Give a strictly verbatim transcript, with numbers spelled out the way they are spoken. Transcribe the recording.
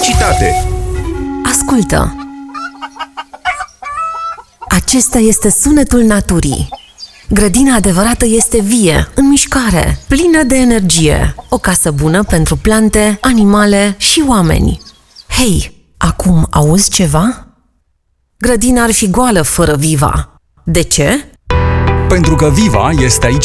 Publicitate. Ascultă! Acesta este sunetul naturii. Grădina adevărată este vie, în mișcare, plină de energie. O casă bună pentru plante, animale și oameni. Hei, acum auzi ceva? Grădina ar fi goală fără Viva. De ce? Pentru că Viva este aici